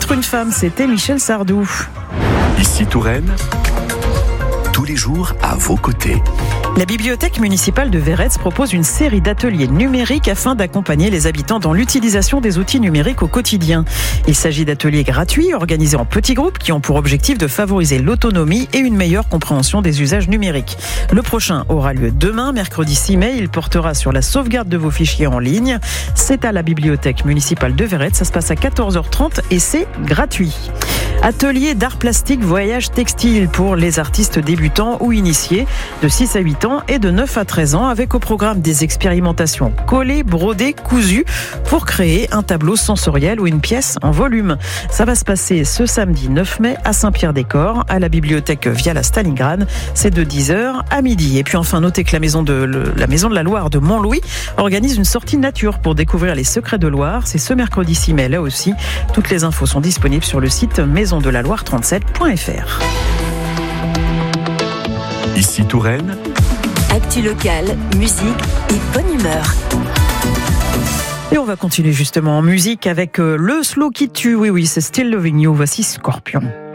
Être une femme, c'était Michel Sardou. Ici Touraine, tous les jours à vos côtés. La bibliothèque municipale de Verrets propose une série d'ateliers numériques afin d'accompagner les habitants dans l'utilisation des outils numériques au quotidien. Il s'agit d'ateliers gratuits organisés en petits groupes qui ont pour objectif de favoriser l'autonomie et une meilleure compréhension des usages numériques. Le prochain aura lieu demain, mercredi 6 mai. Il portera sur la sauvegarde de vos fichiers en ligne. C'est à la bibliothèque municipale de Verrets. Ça se passe à 14h30 et c'est gratuit. Atelier d'art plastique, voyage textile pour les artistes débutants ou initiés de 6 à 8 ans et de 9 à 13 ans avec au programme des expérimentations collées, brodées, cousues pour créer un tableau sensoriel ou une pièce en volume. Ça va se passer ce samedi 9 mai à Saint-Pierre-des-Corps à la bibliothèque Viala Stalingrad. C'est de 10h à midi. Et puis enfin, notez que la Maison de la Loire de Montlouis organise une sortie nature pour découvrir les secrets de Loire. C'est ce mercredi 6 mai là aussi. Toutes les infos sont disponibles sur le site maisondelaloire37.fr. Ici Touraine, actu locale, musique et bonne humeur. Et on va continuer justement en musique avec le slow qui tue. Oui, c'est Still Loving You. Voici Scorpion.